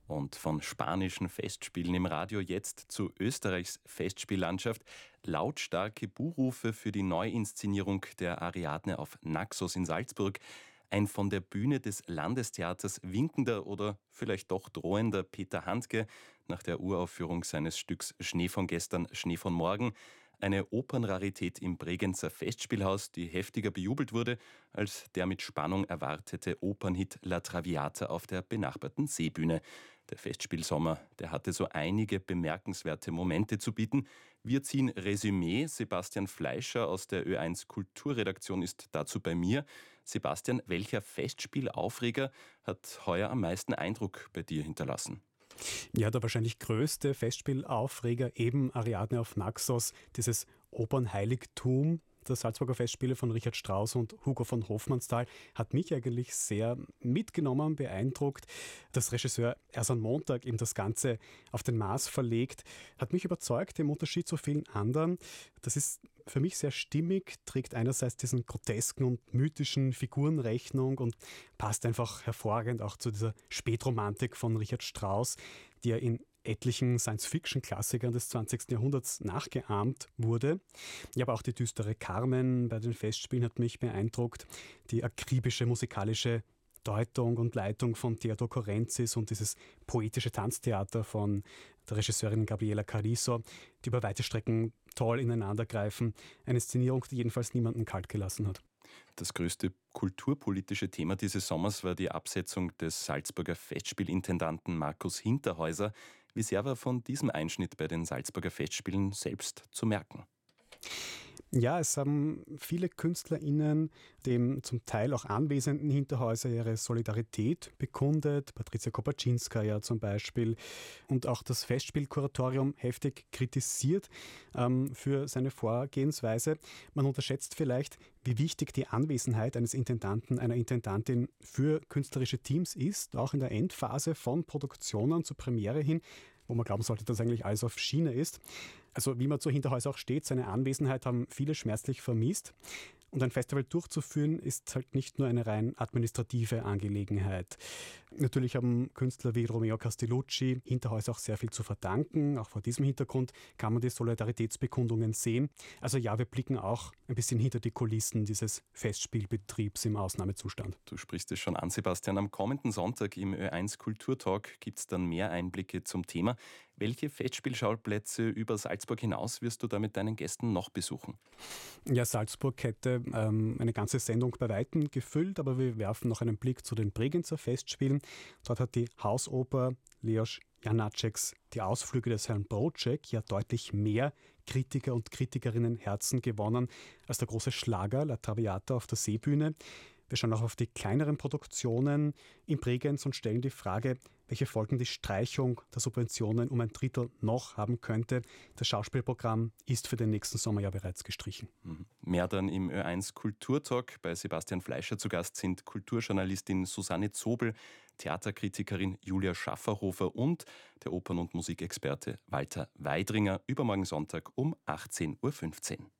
Und von spanischen Festspielen im Radio jetzt zu Österreichs Festspiellandschaft. Lautstarke Buhrufe für die Neuinszenierung der Ariadne auf Naxos in Salzburg. Ein von der Bühne des Landestheaters winkender oder vielleicht doch drohender Peter Handke nach der Uraufführung seines Stücks Schnee von gestern, Schnee von morgen. Eine Opernrarität im Bregenzer Festspielhaus, die heftiger bejubelt wurde als der mit Spannung erwartete Opernhit La Traviata auf der benachbarten Seebühne. Der Festspielsommer, der hatte so einige bemerkenswerte Momente zu bieten. Wir ziehen Resümee. Sebastian Fleischer aus der Ö1 Kulturredaktion ist dazu bei mir. Sebastian, welcher Festspielaufreger hat heuer am meisten Eindruck bei dir hinterlassen? Ja, der wahrscheinlich größte Festspielaufreger, eben Ariadne auf Naxos, dieses Opernheiligtum der Salzburger Festspiele von Richard Strauss und Hugo von Hofmannsthal, hat mich eigentlich sehr mitgenommen, beeindruckt. Dass Regisseur erst am Montag eben das Ganze auf den Mars verlegt, hat mich überzeugt, im Unterschied zu vielen anderen. Das ist für mich sehr stimmig, trägt einerseits diesen grotesken und mythischen Figuren Rechnung und passt einfach hervorragend auch zu dieser Spätromantik von Richard Strauss, die ja in etlichen Science-Fiction-Klassikern des 20. Jahrhunderts nachgeahmt wurde. Ja, aber auch die düstere Carmen bei den Festspielen hat mich beeindruckt. Die akribische musikalische Deutung und Leitung von Theodor Korenzis und dieses poetische Tanztheater von der Regisseurin Gabriela Carizo, die über weite Strecken toll ineinandergreifen. Eine Inszenierung, die jedenfalls niemanden kalt gelassen hat. Das größte kulturpolitische Thema dieses Sommers war die Absetzung des Salzburger Festspielintendanten Markus Hinterhäuser. Wie sehr war von diesem Einschnitt bei den Salzburger Festspielen selbst zu merken? Ja, es haben viele KünstlerInnen dem zum Teil auch anwesenden Hinterhäuser ihre Solidarität bekundet. Patricia Kopaczynskaja zum Beispiel. Und auch das Festspielkuratorium heftig kritisiert für seine Vorgehensweise. Man unterschätzt vielleicht, wie wichtig die Anwesenheit eines Intendanten, einer Intendantin für künstlerische Teams ist, auch in der Endphase von Produktionen zur Premiere hin, wo man glauben sollte, dass eigentlich alles auf Schiene ist. Also wie man zu Hinterhäuser auch steht, seine Anwesenheit haben viele schmerzlich vermisst. Und ein Festival durchzuführen, ist halt nicht nur eine rein administrative Angelegenheit. Natürlich haben Künstler wie Romeo Castellucci Hinterhäuser auch sehr viel zu verdanken. Auch vor diesem Hintergrund kann man die Solidaritätsbekundungen sehen. Also ja, wir blicken auch ein bisschen hinter die Kulissen dieses Festspielbetriebs im Ausnahmezustand. Du sprichst es schon an, Sebastian. Am kommenden Sonntag im Ö1 Kulturtalk gibt es dann mehr Einblicke zum Thema. Welche Festspielschauplätze über Salzburg hinaus wirst du da mit deinen Gästen noch besuchen? Ja, Salzburg hätte eine ganze Sendung bei Weitem gefüllt, aber wir werfen noch einen Blick zu den Bregenzer Festspielen. Dort hat die Hausoper Leos Janáčeks Die Ausflüge des Herrn Broček ja deutlich mehr Kritiker und Kritikerinnen Herzen gewonnen als der große Schlager La Traviata auf der Seebühne. Wir schauen auch auf die kleineren Produktionen in Bregenz und stellen die Frage, welche Folgen die Streichung der Subventionen um 1/3 noch haben könnte. Das Schauspielprogramm ist für den nächsten Sommer ja bereits gestrichen. Mehr dann im Ö1 Kulturtalk. Bei Sebastian Fleischer zu Gast sind Kulturjournalistin Susanne Zobel, Theaterkritikerin Julia Schafferhofer und der Opern- und Musikexperte Walter Weidringer. Übermorgen Sonntag um 18:15 Uhr.